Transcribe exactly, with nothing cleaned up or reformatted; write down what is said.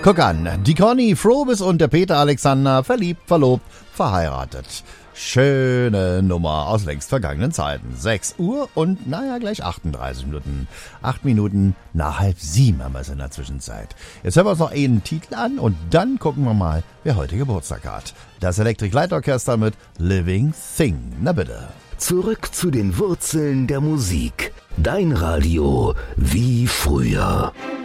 Guck an, die Conny Frobis und der Peter Alexander, verliebt, verlobt, verheiratet. Schöne Nummer aus längst vergangenen Zeiten. sechs Uhr und naja, gleich achtunddreißig Minuten. Acht Minuten nach halb sieben haben wir es in der Zwischenzeit. Jetzt hören wir uns noch einen Titel an und dann gucken wir mal, wer heute Geburtstag hat. Das Electric Light Orchestra mit Living Thing. Na bitte. Zurück zu den Wurzeln der Musik. Dein Radio wie früher.